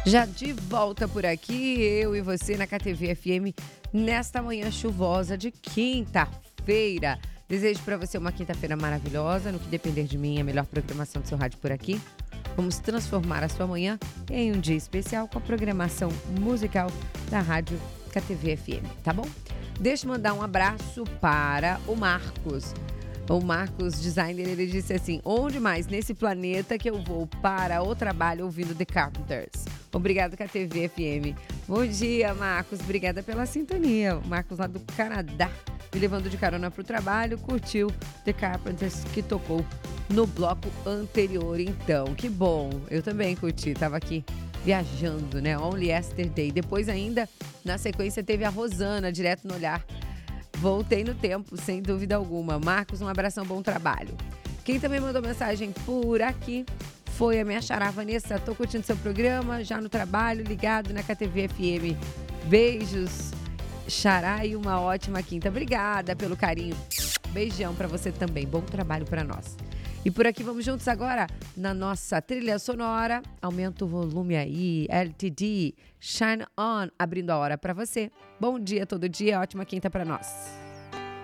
Já de volta por aqui, eu e você na KTV FM, nesta manhã chuvosa de quinta-feira. Desejo para você uma quinta-feira maravilhosa, no que depender de mim, a melhor programação do seu rádio por aqui. Vamos transformar a sua manhã em um dia especial com a programação musical da Rádio KTV FM, tá bom? Deixa eu mandar um abraço para o Marcos. O Marcos, designer, ele disse assim: onde mais nesse planeta que eu vou para o trabalho ouvindo The Carpenters? Obrigado, KTV FM. Bom dia, Marcos. Obrigada pela sintonia. O Marcos lá do Canadá, me levando de carona para o trabalho, curtiu The Carpenters, que tocou no bloco anterior. Então, que bom. Eu também curti, tava aqui viajando, né? Only Yesterday. Depois ainda, na sequência, teve a Rosana, direto no olhar. Voltei no tempo, sem dúvida alguma. Marcos, um abração, bom trabalho. Quem também mandou mensagem por aqui foi a minha xará Vanessa. Tô curtindo seu programa, já no trabalho, ligado na KTV FM. Beijos, xará, e uma ótima quinta. Obrigada pelo carinho. Beijão pra você também. Bom trabalho pra nós. E por aqui vamos juntos agora na nossa trilha sonora. Aumenta o volume aí, LTD, Shine On, abrindo a hora pra você. Bom dia todo dia, ótima quinta pra nós.